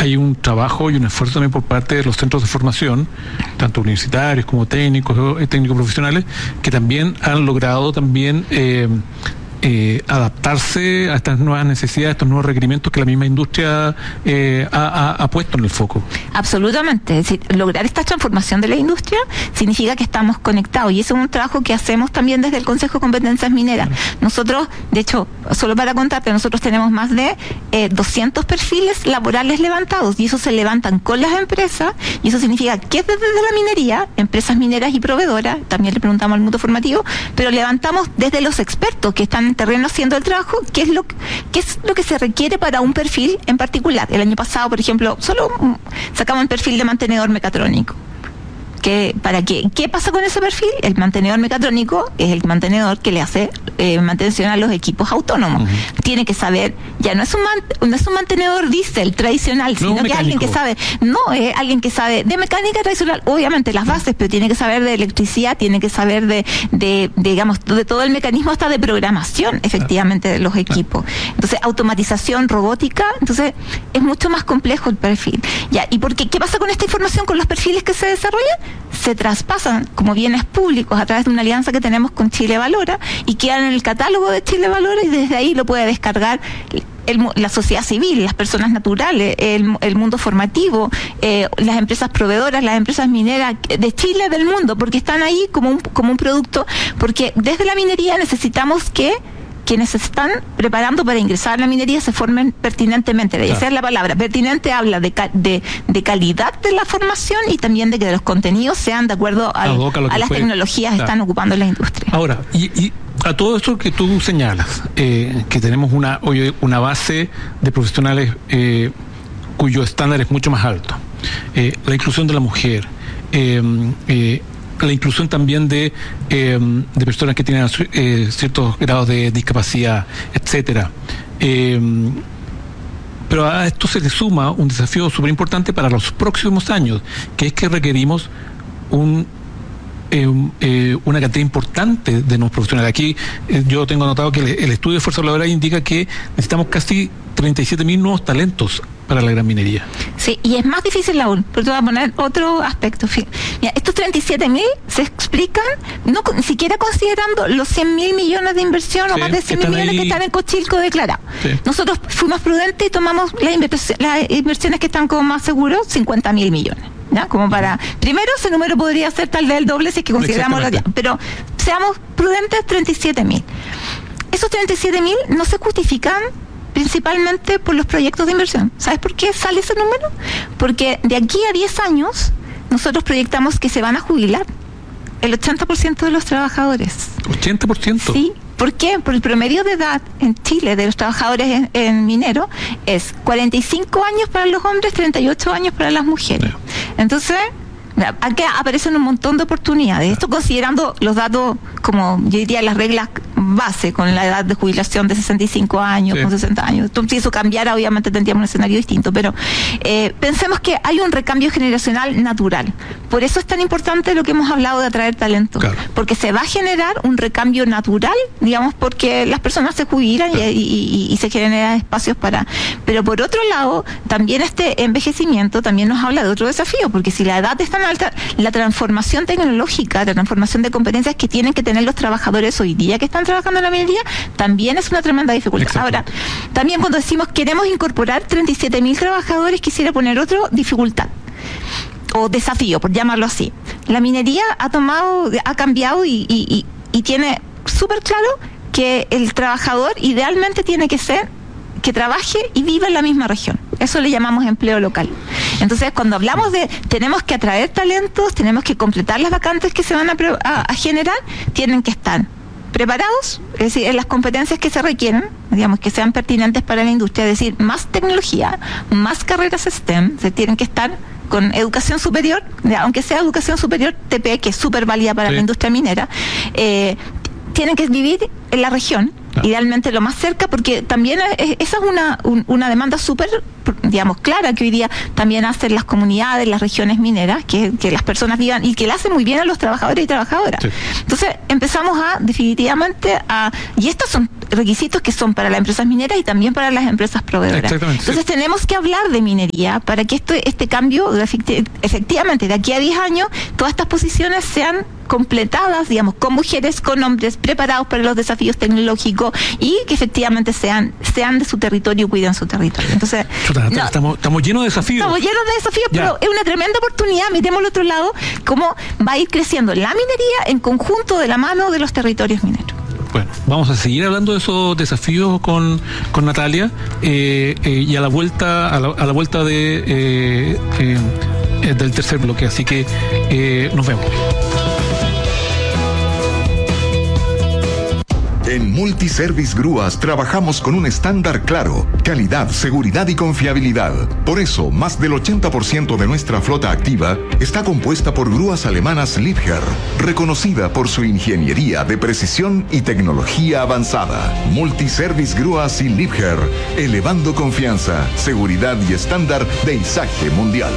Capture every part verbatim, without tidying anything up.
hay un trabajo y un esfuerzo también por parte de los centros de formación, tanto universitarios como técnicos, técnicos profesionales, que también han logrado también eh, Eh, adaptarse a estas nuevas necesidades, a estos nuevos requerimientos que la misma industria eh, ha, ha, ha puesto en el foco. Absolutamente, es decir, lograr esta transformación de la industria significa que estamos conectados, y eso es un trabajo que hacemos también desde el Consejo de Competencias Mineras. Nosotros, de hecho, solo para contarte, nosotros tenemos más de eh, doscientos perfiles laborales levantados, y esos se levantan con las empresas, y eso significa que desde la minería, empresas mineras y proveedoras, también le preguntamos al mundo formativo, pero levantamos desde los expertos que están en terreno haciendo el trabajo, qué es lo qué es lo que se requiere para un perfil en particular. El año pasado, por ejemplo, solo sacamos el perfil de mantenedor mecatrónico. ¿Qué, para qué? ¿Qué pasa con ese perfil? El mantenedor mecatrónico es el mantenedor que le hace eh, mantención a los equipos autónomos. Uh-huh. Tiene que saber, ya no es un man, no es un mantenedor diésel tradicional, no, sino mecánico. Que es alguien que sabe, no, es alguien que sabe de mecánica tradicional, obviamente las bases, pero tiene que saber de electricidad, tiene que saber de, de, de digamos, de todo el mecanismo hasta de programación, efectivamente, de los equipos. Entonces, automatización, robótica, entonces es mucho más complejo el perfil. Ya, ¿y por qué? ¿Qué pasa con esta información, con los perfiles que se desarrollan? Se traspasan como bienes públicos a través de una alianza que tenemos con Chile Valora y quedan en el catálogo de Chile Valora, y desde ahí lo puede descargar el, la sociedad civil, las personas naturales, el, el mundo formativo, eh, las empresas proveedoras, las empresas mineras de Chile, del mundo, porque están ahí como un, como un producto, porque desde la minería necesitamos que quienes se están preparando para ingresar a la minería se formen pertinentemente. Claro. Esa es la palabra. Pertinente habla de, de, de calidad de la formación y también de que los contenidos sean de acuerdo al, a, a las fue. tecnologías que claro. están ocupando la industria. Ahora, y, y a todo esto que tú señalas, eh, que tenemos una, una base de profesionales eh, cuyo estándar es mucho más alto, eh, la inclusión de la mujer, eh, eh, la inclusión también de, eh, de personas que tienen eh, ciertos grados de discapacidad, etcétera. Eh, pero a esto se le suma un desafío súper importante para los próximos años, que es que requerimos un Eh, eh, una cantidad importante de nuevos profesionales. Aquí eh, yo tengo anotado que el, el estudio de fuerza laboral indica que necesitamos casi treinta y siete mil nuevos talentos para la gran minería. Sí, y es más difícil aún, pero te voy a poner otro aspecto. Mira, estos treinta y siete mil se explican no ni siquiera considerando los cien mil millones de inversión sí, o más de cien mil millones ahí que están en Cochilco declarados. Sí. Nosotros fuimos prudentes y tomamos las, invers las inversiones que están como más seguros, cincuenta mil millones. ¿Ya? Como para, primero ese número podría ser tal vez el doble si es que consideramos la, pero seamos prudentes, treinta y siete mil. Esos treinta y siete mil no se justifican principalmente por los proyectos de inversión. ¿Sabes por qué sale ese número? Porque de aquí a diez años nosotros proyectamos que se van a jubilar el ochenta por ciento de los trabajadores. ¿ochenta por ciento? Sí. ¿Por qué? Por el promedio de edad en Chile de los trabajadores en, en minero es cuarenta y cinco años para los hombres, treinta y ocho años para las mujeres. Entonces, aquí aparecen un montón de oportunidades. Esto considerando los datos, como yo diría, las reglas base, con la edad de jubilación de sesenta y cinco años, sí. con sesenta años. Entonces, si eso cambiara, obviamente tendríamos un escenario distinto, pero eh, pensemos que hay un recambio generacional natural. Por eso es tan importante lo que hemos hablado de atraer talento, claro. porque se va a generar un recambio natural, digamos, porque las personas se jubilan claro. y, y, y, y se generan espacios para... Pero por otro lado, también este envejecimiento también nos habla de otro desafío, porque si la edad es tan alta, la transformación tecnológica, la transformación de competencias que tienen que tener los trabajadores hoy día que están trabajando en la minería, también es una tremenda dificultad. Exacto. Ahora, también cuando decimos queremos incorporar treinta y siete mil trabajadores, quisiera poner otra dificultad o desafío, por llamarlo así. La minería ha tomado, ha cambiado y, y, y, y tiene súper claro que el trabajador idealmente tiene que ser que trabaje y viva en la misma región. Eso le llamamos empleo local. Entonces, cuando hablamos de tenemos que atraer talentos, tenemos que completar las vacantes que se van a, a, a generar, tienen que estar preparados, es decir, en las competencias que se requieren, digamos, que sean pertinentes para la industria, es decir, más tecnología, más carreras STEM, se tienen que estar con educación superior, aunque sea educación superior T P, que es súper válida para sí. la industria minera, eh, tienen que vivir en la región Claro. Idealmente lo más cerca, porque también es, esa es una, un, una demanda súper, digamos, clara que hoy día también hacen las comunidades, las regiones mineras, que, que las personas vivan y que le hacen muy bien a los trabajadores y trabajadoras. Sí. Entonces empezamos a, definitivamente, a, y estos son requisitos que son para las empresas mineras y también para las empresas proveedoras. Entonces sí. tenemos que hablar de minería para que esto, este cambio, efectivamente, de aquí a diez años, todas estas posiciones sean completadas, digamos, con mujeres, con hombres preparados para los desafíos tecnológicos y que efectivamente sean sean de su territorio y cuiden su territorio. Entonces, Chuta, no, estamos, estamos llenos de desafíos. Estamos llenos de desafíos, ya. Pero es una tremenda oportunidad. Miremos al otro lado, cómo va a ir creciendo la minería en conjunto de la mano de los territorios mineros. Bueno, vamos a seguir hablando de esos desafíos con, con Natalia eh, eh, y a la vuelta a la, a la vuelta de eh, eh, del tercer bloque. Así que eh, nos vemos. En Multiservice Grúas trabajamos con un estándar claro, calidad, seguridad y confiabilidad. Por eso, más del ochenta por ciento de nuestra flota activa está compuesta por grúas alemanas Liebherr, reconocida por su ingeniería de precisión y tecnología avanzada. Multiservice Grúas y Liebherr, elevando confianza, seguridad y estándar de izaje mundial.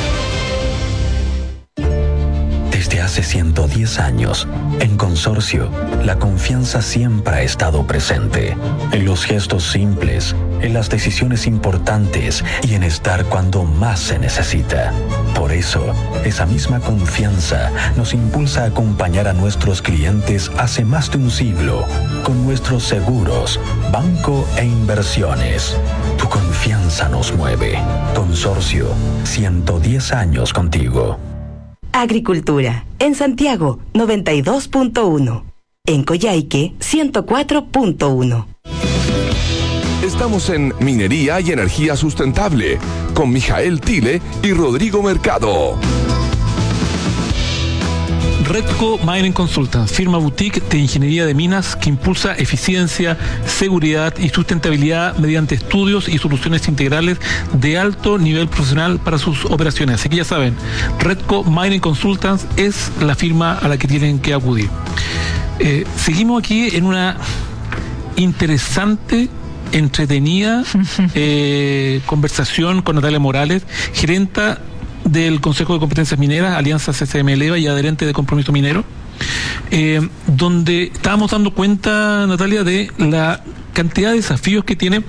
Desde hace ciento diez años, en Consorcio, la confianza siempre ha estado presente. En los gestos simples, en las decisiones importantes y en estar cuando más se necesita. Por eso, esa misma confianza nos impulsa a acompañar a nuestros clientes hace más de un siglo con nuestros seguros, banco e inversiones. Tu confianza nos mueve. Consorcio, ciento diez años contigo. Agricultura. En Santiago, noventa y dos punto uno. En Coyhaique, ciento cuatro punto uno. Estamos en Minería y Energía Sustentable con Mijael Tile y Rodrigo Mercado. Redco Mining Consultants, firma boutique de ingeniería de minas que impulsa eficiencia, seguridad y sustentabilidad mediante estudios y soluciones integrales de alto nivel profesional para sus operaciones. Así que ya saben, Redco Mining Consultants es la firma a la que tienen que acudir. Eh, seguimos aquí en una interesante, entretenida eh, conversación con Natalia Morales, gerenta del Consejo de Competencias Mineras, Alianza C C M Eleva y adherente de Compromiso Minero, eh, donde estábamos dando cuenta, Natalia, de la cantidad de desafíos que tiene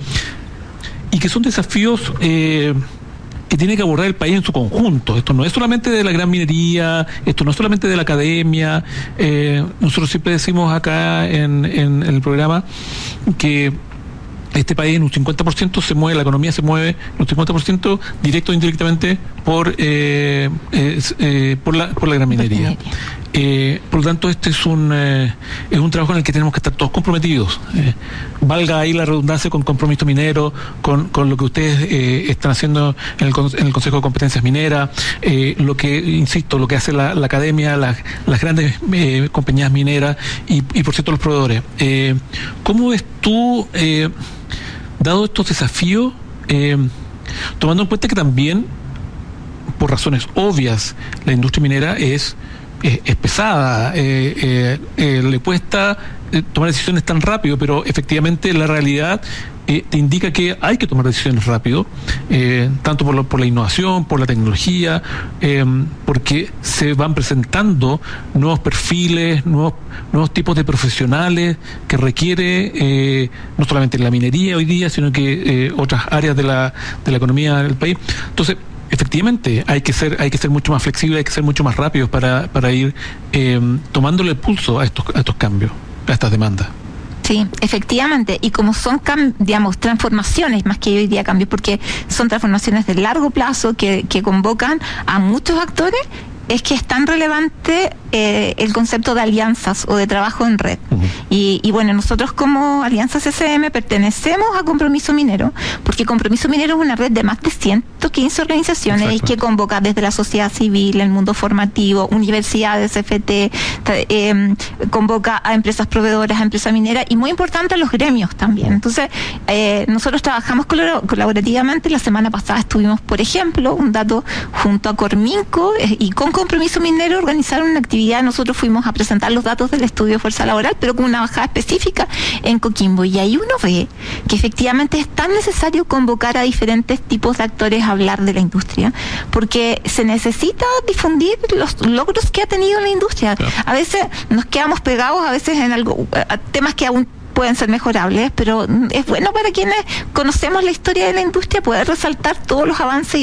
y que son desafíos eh, que tiene que abordar el país en su conjunto. Esto no es solamente de la gran minería, esto no es solamente de la academia. Eh, nosotros siempre decimos acá en, en, en el programa que este país en un cincuenta por ciento se mueve, la economía se mueve, un cincuenta por ciento directo o indirectamente por eh, eh, eh, por la por la gran minería. Eh, por lo tanto, este es un eh, es un trabajo en el que tenemos que estar todos comprometidos. Eh, valga ahí la redundancia con Compromiso Minero, con, con lo que ustedes eh, están haciendo en el, en el Consejo de Competencias Mineras, eh, lo que, insisto, lo que hace la, la academia, la, las grandes eh, compañías mineras y, y por cierto los proveedores. Eh, ¿Cómo ves tú, eh, dado estos desafíos, eh, tomando en cuenta que también, por razones obvias, la industria minera es Es, es pesada, eh, eh, eh, le cuesta eh, tomar decisiones tan rápido, pero efectivamente la realidad eh, te indica que hay que tomar decisiones rápido, eh, tanto por, lo, por la innovación, por la tecnología, eh, porque se van presentando nuevos perfiles, nuevos, nuevos tipos de profesionales que requiere eh, no solamente la minería hoy día, sino que eh, otras áreas de la, de la economía del país. Entonces, efectivamente, hay que ser, hay que ser mucho más flexible, hay que ser mucho más rápido para, para ir eh, tomándole el pulso a estos, a estos cambios, a estas demandas. Sí, efectivamente, y como son, digamos, transformaciones más que hoy día cambios, porque son transformaciones de largo plazo que, que convocan a muchos actores, es que es tan relevante eh, el concepto de alianzas o de trabajo en red. Uh-huh. Y, y bueno, nosotros como Alianza C C M pertenecemos a Compromiso Minero, porque Compromiso Minero es una red de más de ciento ciento quince organizaciones. Exacto. Que convoca desde la sociedad civil, el mundo formativo, universidades, F T, eh, convoca a empresas proveedoras, a empresas mineras y muy importante a los gremios también. Entonces, eh, nosotros trabajamos colabor- colaborativamente. La semana pasada estuvimos, por ejemplo, un dato junto a Corminco eh, y con Compromiso Minero organizaron una actividad. Nosotros fuimos a presentar los datos del estudio de fuerza laboral, pero con una bajada específica en Coquimbo. Y ahí uno ve que efectivamente es tan necesario convocar a diferentes tipos de actores a hablar de la industria, porque se necesita difundir los logros que ha tenido la industria. Claro. A veces nos quedamos pegados, a veces en algo, a temas que aún pueden ser mejorables, pero es bueno para quienes conocemos la historia de la industria poder resaltar todos los avances